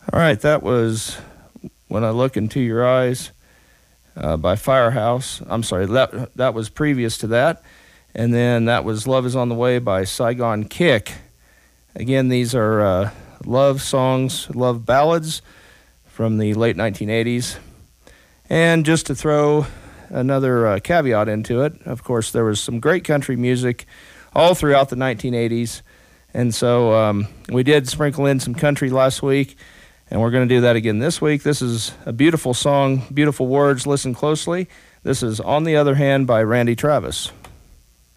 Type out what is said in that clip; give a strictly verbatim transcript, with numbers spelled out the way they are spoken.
All right, that was When I Look Into Your Eyes uh, by Firehouse. I'm sorry, that that was previous to that. And then that was Love Is on the Way by Saigon Kick. Again, these are uh, love songs, love ballads from the late nineteen eighties. And just to throw another uh, caveat into it, of course, there was some great country music all throughout the nineteen eighties. And so um, we did sprinkle in some country last week, and we're going to do that again this week. This is a beautiful song, beautiful words. Listen closely. This is On the Other Hand by Randy Travis.